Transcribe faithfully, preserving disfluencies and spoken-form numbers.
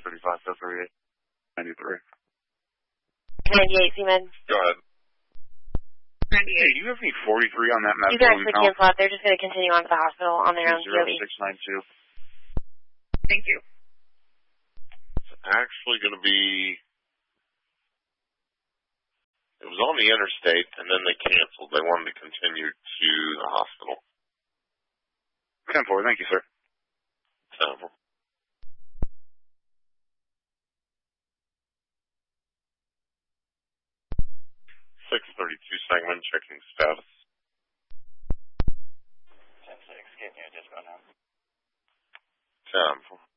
thirty-five, so thirty-eight, ninety-three. ninety-eight, Seaman. Go ahead. ninety-eight. Hey, do you have any forty-three on that map? You can actually cancel out. They're just going to continue on to the hospital on their own C O E. zero six nine two. Thank you. It's actually going to be... It was on the interstate, and then they canceled. They wanted to continue to the hospital. ten four, thank you, sir. So... six thirty-two segment, checking status. ten six, getting you a dispatch now. ten.